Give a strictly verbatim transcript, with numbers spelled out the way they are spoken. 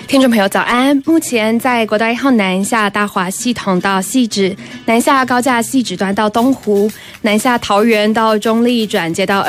听众朋友早安，目前在国道一号南下大华系统到汐止，南下高架汐止段到东湖，南下桃园到中立转接到